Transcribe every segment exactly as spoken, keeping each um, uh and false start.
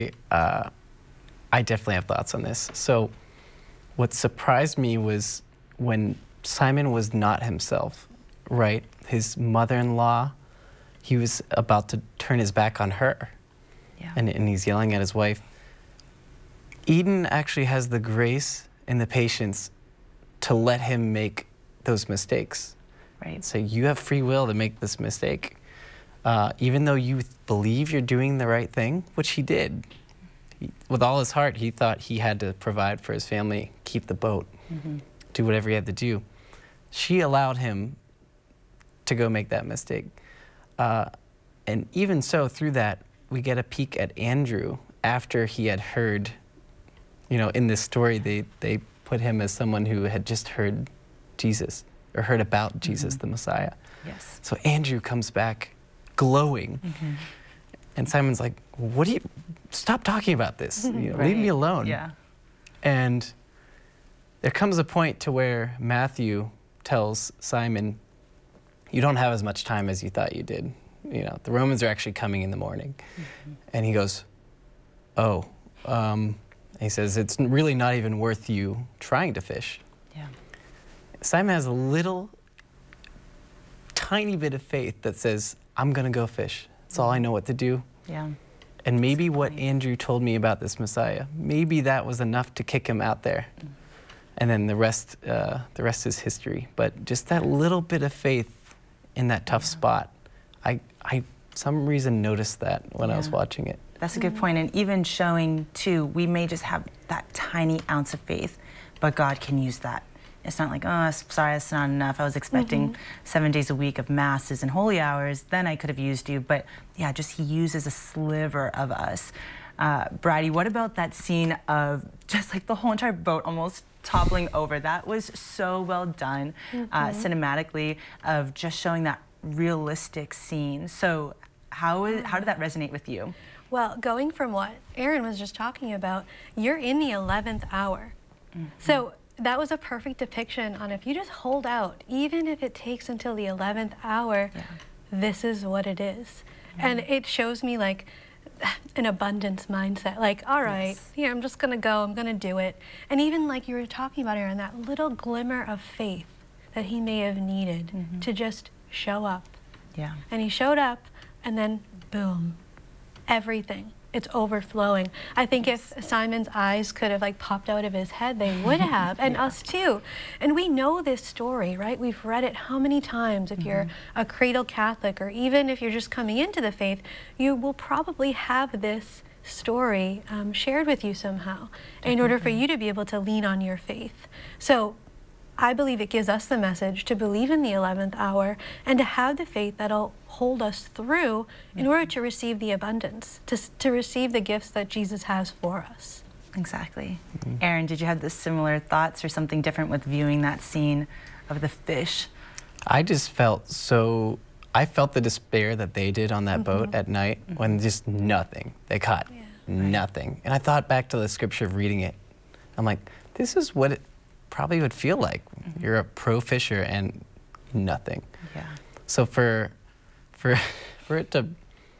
Uh, I definitely have thoughts on this. So what surprised me was when Simon was not himself, right? His mother-in-law, he was about to turn his back on her. Yeah. And, and he's yelling at his wife. Eden actually has the grace and the patience to let him make those mistakes. Right. So you have free will to make this mistake. Uh, even though you believe you're doing the right thing, which he did. He, with all his heart, he thought he had to provide for his family, keep the boat, mm-hmm. do whatever he had to do. She allowed him to go make that mistake. Uh, and even so, through that, we get a peek at Andrew after he had heard, you know, in this story, they, they put him as someone who had just heard Jesus, or heard about Jesus, mm-hmm. the Messiah. Yes. So Andrew comes back glowing. Mm-hmm. And Simon's like, what do you, stop talking about this. You know, right. leave me alone. Yeah. And there comes a point to where Matthew tells Simon, you don't have as much time as you thought you did. You know, the Romans are actually coming in the morning. Mm-hmm. And he goes, oh, um, he says, it's really not even worth you trying to fish. Yeah. Simon has a little tiny bit of faith that says, I'm gonna go fish. That's all I know what to do. Yeah. And maybe what Andrew told me about this Messiah, maybe that was enough to kick him out there. Mm. And then the rest, uh, the rest is history. But just that little bit of faith in that tough yeah. spot, I, I, some reason noticed that when yeah. I was watching it. That's a good point. And even showing too, we may just have that tiny ounce of faith, but God can use that. It's not like, oh, sorry, that's not enough. I was expecting mm-hmm. seven days a week of masses and holy hours. Then I could have used you. But yeah, just he uses a sliver of us. Uh, Bridie, what about that scene of just like the whole entire boat almost toppling over? That was so well done mm-hmm. uh, cinematically, of just showing that realistic scene. So how, is, how did that resonate with you? Well, going from what Aaron was just talking about, you're in the eleventh hour. Mm-hmm. So that was a perfect depiction on if you just hold out, even if it takes until the eleventh hour, yeah. this is what it is. Mm-hmm. And it shows me like an abundance mindset, like, all right, yes. here, I'm just gonna go, I'm gonna do it. And even like you were talking about, Aaron, that little glimmer of faith that he may have needed mm-hmm. to just show up. Yeah. And he showed up, and then boom, everything. It's overflowing. I think if Simon's eyes could have like popped out of his head, they would have, and yeah. us too. And we know this story, right? We've read it how many times? If mm-hmm. you're a cradle Catholic, or even if you're just coming into the faith, you will probably have this story um, shared with you somehow Definitely. in order for you to be able to lean on your faith. So I believe it gives us the message to believe in the eleventh hour and to have the faith that'll hold us through in order to receive the abundance, to, to receive the gifts that Jesus has for us. Exactly. Mm-hmm. Aaron, did you have the similar thoughts or something different with viewing that scene of the fish? I just felt so, I felt the despair that they did on that mm-hmm. boat at night mm-hmm. when just nothing, they caught yeah. nothing. And I thought back to the scripture of reading it. I'm like, this is what it probably would feel like. Mm-hmm. You're a pro fisher and nothing. Yeah. So for for for it to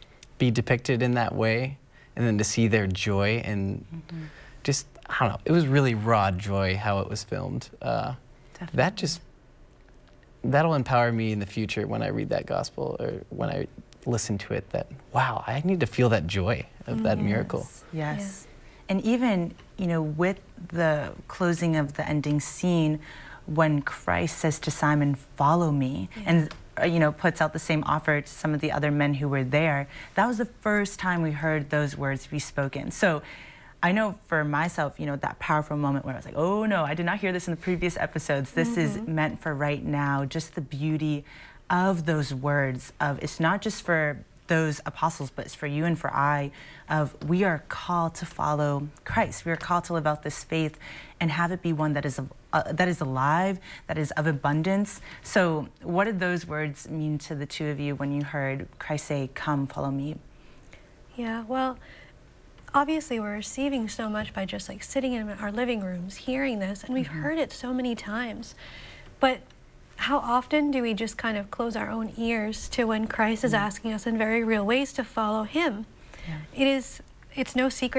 be depicted in that way, and then to see their joy and mm-hmm. just, I don't know, it was really raw joy how it was filmed. Uh, that just, that'll empower me in the future when I read that gospel or when I listen to it, that, wow, I need to feel that joy of mm-hmm. that miracle. Yes. yes. And even, you know, with the closing of the ending scene, when Christ says to Simon, follow me, yeah. and, uh, you know, puts out the same offer to some of the other men who were there, that was the first time we heard those words be spoken. So I know for myself, you know, that powerful moment where I was like, oh no, I did not hear this in the previous episodes. This mm-hmm. is meant for right now, just the beauty of those words of, it's not just for those apostles, but it's for you and for I, of we are called to follow Christ. We are called to live out this faith and have it be one that is uh, that is alive, that is of abundance. So what did those words mean to the two of you when you heard Christ say, come, follow me? Yeah, well, obviously we're receiving so much by just like sitting in our living rooms, hearing this, and we've mm-hmm. heard it so many times. But how often do we just kind of close our own ears to when Christ is asking us in very real ways to follow him? Yeah. It is, it's no secret